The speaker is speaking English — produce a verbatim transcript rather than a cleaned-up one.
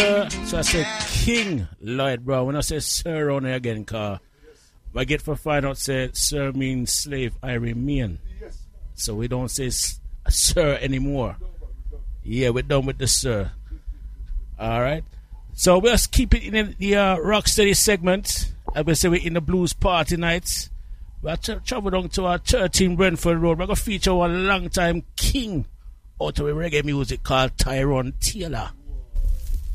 So I say King Lloyd Brown. When I say sir on here again, car I get for find out say sir means slave I remain. So we don't say sir anymore. Yeah, we're done with the sir. Alright. So we'll just keep it in the uh, Rocksteady segment. As we say, we're in the blues party nights. We'll tra- travel down to our thirteen Brentford Road. We're going to feature one long time king out of reggae music called Tyrone Taylor.